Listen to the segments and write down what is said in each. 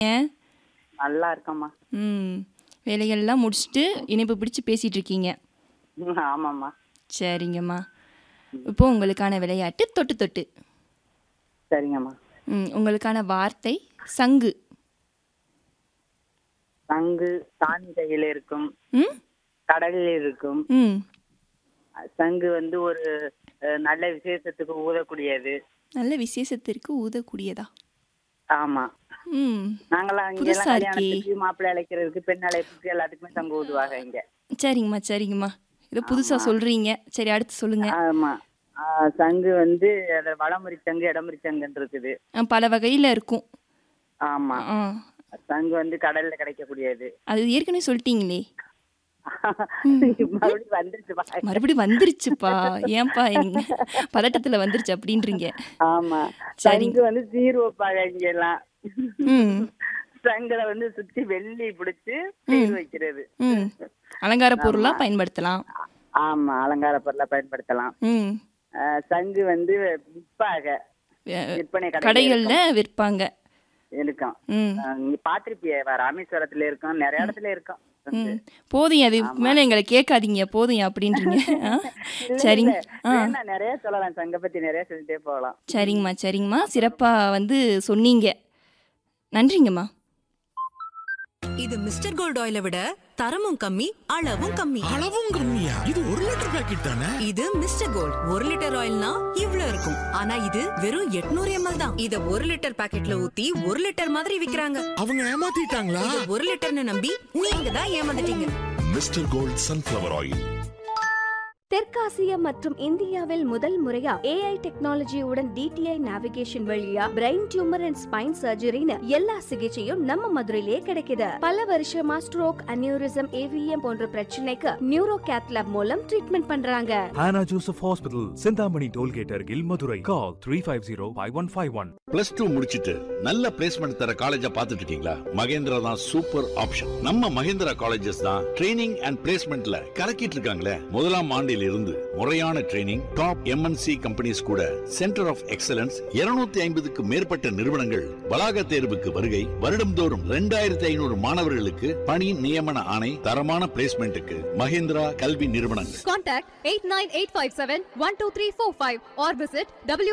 ஏன்? நல்லா இருக்கம்மா. ம். வேலைகள்லாம் முடிச்சுட்டு இணைப்பு பிடிச்சு பேசிட்டு இருக்கீங்க. ஆமாம்மா. சரிங்கம்மா. இப்போ உங்களுக்கான விளையாட்டு தொட்டு தொட்டு. சரிங்கம்மா. உங்களுக்கான வார்த்தை சங்கு. சங்கு சாமி கையில் இருக்கும், ம் கடலில் இருக்கும். ம் சங்கு வந்து ஒரு நல்ல விசேஷத்துக்கு ஊதக்கூடியது. நல்ல விசேஷத்திற்கு ஊதக்கூடியதா? ஆமா. ம் நாங்களாம் இங்கெல்லாம் புதுசா இருக்கே. கல்யாணத்துக்கு மாப்பிள்ளை அழைக்கிறதுக்கு பெண் அழைப்புக்கு எல்லாத்துக்குமே சங்கு ஊதுவாங்க இங்க. சரிங்கம்மா சரிங்கம்மா. இதை புதுசா சொல்றீங்க. சரி, அடுத்து சொல்லுங்க. ஆமா. சங்கு வந்து அது வடமுறி சங்கு இடமுறி சங்குன்னு இருக்குது. பல வகையில் இருக்கும். ஆமா. ஆ சங்கு வந்து கடல்ல கிடைக்கக்கூடியது. அது ஏற்கனவே சொல்லிட்டீங்களே. மறுபடியும் வந்துருச்சுப்பா. மறுபடியும் வந்துருச்சுப்பா. ஏன்பா நீங்க பதட்டத்துல வந்துருச்சு அப்படின்றீங்க? ஆமா. சரி. சங்கு வந்து சீர் வைப்பாங்க இங்க எல்லாம். ம் சங்குல வந்து சுத்தி வெள்ளி பிடிச்சு சீர் வைக்கிறது. ம் அலங்கார பொருளா பயன்படுத்தலாம். ஆமா, அலங்கார பொருளா பயன்படுத்தலாம். ம் சங்கு வந்து விற்பாக விற்பனை கடைகள்ல விற்பாங்க. இருக்கும். ம் நீ பாத்திருப்பிய, ராமேஸ்வரத்துல இருக்கும், நிறைய இடத்துல இருக்கும். ம் போதும், அதுக்கு மேல எங்களை கேட்காதீங்க, போதும் அப்படின்றீங்க. சரிங்க. நிறைய சொல்லலாம், சங்க பத்தி நிறைய சொல்லிட்டே போகலாம். சரிங்கம்மா சரிங்கம்மா, சிறப்பா வந்து சொன்னீங்க. நன்றிங்கம்மா. இது மிஸ்டர் கோல்ட் ஆயிலை விட தரமும் கம்மி, அளவும் கம்மி. அளவும் கம்மியா? இது 1 லிட்டர் பாக்கெட் தானே? இது மிஸ்டர் கோல்ட் 1 லிட்டர் ஆயில்னா இவ்ளோ இருக்கும். ஆனா இது வெறும் 800 ml தான். இத 1 லிட்டர் பாக்கெட்ல ஊத்தி 1 லிட்டர் மாதிரி விக்கிறாங்க. அவங்க ஏமாத்திட்டாங்களா? இது 1 லிட்டர்னு நம்பி நீங்க தான் ஏமாந்துட்டீங்க. Mister gold sunflower oil. தெற்காசியா மற்றும் இந்தியாவில் முதல் முறையா AI டெக்னாலஜியுடன் DTI நேவிகேஷன் வழியா பிரெயின் டியூமர் அண்ட் ஸ்பைன் சர்ஜரின்னு எல்லா சிகிச்சையும் நம்ம மதுரையிலே கிடைக்குது. பல வருஷமா ஸ்ட்ரோக், அனியூரிசம், AVM போன்ற பிரச்சனைக்கு நியூரோ கேத்லாப் மூலம் ட்ரீட்மெண்ட் பண்றாங்க. Hannah Joseph Hospital, Sindhamani Tollgate அருகில் மதுரை. Call 350-5151. +2 முடிச்சிட்டு நல்ல பிளேஸ்மெண்ட் தர காலேஜா பார்த்துட்டு இருக்கீங்களா? மகேந்திரா தான் சூப்பர் ஆப்ஷன். நம்ம மகேந்திரா காலேஜஸ் தான் ட்ரைனிங் அண்ட் பிளேஸ்மெண்ட்ல கலக்கிட்டு இருக்காங்களே. முதலாம் ஆண்டில் இருந்து முறையான ட்ரைனிங், டாப் MNC கம்பெனிஸ் கூட சென்டர் ஆஃப் எக்ஸலன்ஸ் 250க்கு மேற்பட்ட நிறுவனங்கள் வளாக தேர்வுக்கு வருகை. வருடம்தோறும் 2500 மாணவர்களுக்கு பணி நியமன ஆணை. தரமான பிளேஸ்மெண்ட்டுக்கு மகேந்திரா கல்வி நிறுவனங்கள். Contact 8985712345 or visit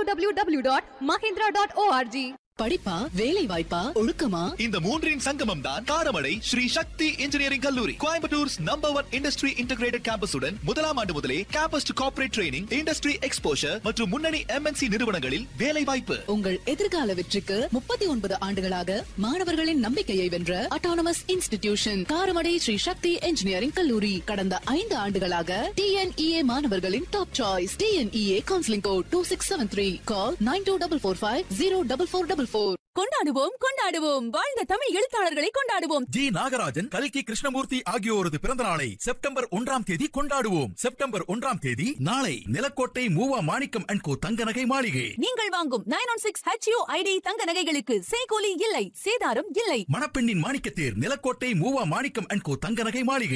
www.mahindra.org. படிப்பா, வேலை வாய்ப்பா, ஒழுக்கமா, இந்த மூன்றின் சங்கமம் தான் காரமடை ஸ்ரீ சக்தி இன்ஜினியரிங் கல்லூரி. கோயம்புத்தூர்ஸ் நம்பர் 1 இண்டஸ்ட்ரி இன்டகிரேட்டட் கேம்பஸுடன் முதலாம் ஆண்டு முதலே campus to corporate training, industry exposure மற்றும் முன்னணி MNC நிறுவனங்களில் வேலை வாய்ப்பு. உங்கள் எதிர்கால வெற்றிக்கு 39 ஆண்டுகளாக மாணவர்களின் நம்பிக்கையை வென்ற அட்டானமஸ் இன்ஸ்டிடியூஷன் காரமடை ஸ்ரீ சக்தி இன்ஜினியரிங் கல்லூரி. கடந்த 5 ஆண்டுகளாக TNEA மாணவர்களின் top choice. TNEA counselling code 2673. கால் 9244044444. கொண்டாடுவோம் கொண்டாடுவோம், வாழ்ந்த தமிழ் எழுத்தாளர்களை கொண்டாடுவோம். ஜி நாகராஜன், கல்கி கிருஷ்ணமூர்த்தி ஆகியோரது பிறந்த நாளை செப்டம்பர் 1ஆம் தேதி கொண்டாடுவோம். செப்டம்பர் 1ஆம் தேதி நாளை நிலக்கோட்டை மூவா மாணிக்கம் அண்ட் கோ தங்க நகை மாளிகை. நீங்கள் வாங்கும் 916 HUID தங்க நகைகளுக்கு செய்கூலி இல்லை, சேதாரம் இல்லை. மணப்பெண்ணின் மாணிக்கத்தேர் நிலக்கோட்டை மூவா மாணிக்கம் அண்ட் கோ தங்க நகை மாளிகை.